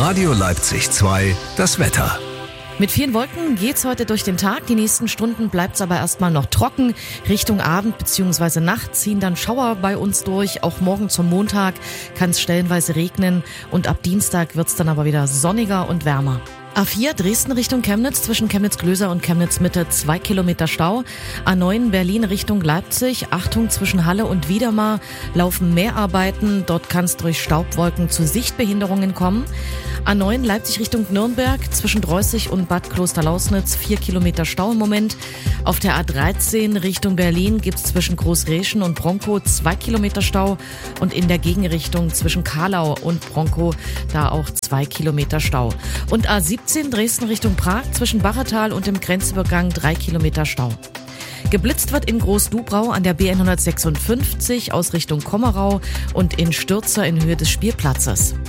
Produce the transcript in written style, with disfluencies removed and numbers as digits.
Radio Leipzig 2, das Wetter. Mit vielen Wolken geht's heute durch den Tag. Die nächsten Stunden bleibt's aber erstmal noch trocken. Richtung Abend bzw. Nacht ziehen dann Schauer bei uns durch. Auch morgen zum Montag kann es stellenweise regnen. Und ab Dienstag wird's dann aber wieder sonniger und wärmer. A4 Dresden Richtung Chemnitz, zwischen Chemnitz-Glöser und Chemnitz-Mitte 2 Kilometer Stau. A9 Berlin Richtung Leipzig, Achtung, zwischen Halle und Wiedemar laufen Mehrarbeiten. Dort kann es durch Staubwolken zu Sichtbehinderungen kommen. A9 Leipzig Richtung Nürnberg, zwischen Dreußig und Bad Klosterlausnitz 4 Kilometer Stau im Moment. Auf der A13 Richtung Berlin gibt's zwischen Großreschen und Bronkow 2 Kilometer Stau. Und in der Gegenrichtung zwischen Karlau und Bronkow da auch 2 Kilometer Stau. Und A17 Dresden Richtung Prag, zwischen Bachetal und dem Grenzübergang 3 Kilometer Stau. Geblitzt wird in Groß-Dubrau an der BN 156 aus Richtung Kommerau und in Stürzer in Höhe des Spielplatzes.